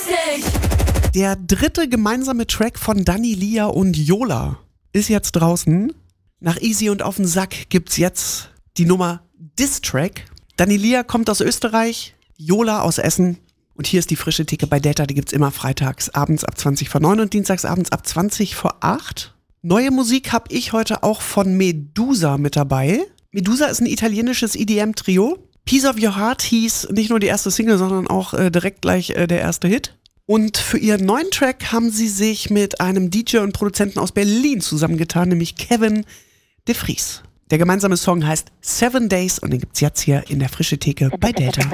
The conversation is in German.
Der dritte gemeinsame Track von Dani, Lia und Yola ist jetzt draußen. Nach Easy und auf den Sack gibt's jetzt die Nummer Diss-Track. Dani Lia kommt aus Österreich, Yola aus Essen. Und hier ist die frische Theke bei Delta. Die gibt's immer freitags abends ab 20 vor 9 und dienstags abends ab 20 vor 8. Neue Musik habe ich heute auch von Medusa mit dabei. Medusa ist ein italienisches EDM-Trio. Piece of Your Heart hieß nicht nur die erste Single, sondern auch direkt gleich der erste Hit. Und für ihren neuen Track haben sie sich mit einem DJ und Produzenten aus Berlin zusammengetan, nämlich Kevin de Vries. Der gemeinsame Song heißt 7 Days und den gibt's jetzt hier in der frische Theke bei Delta.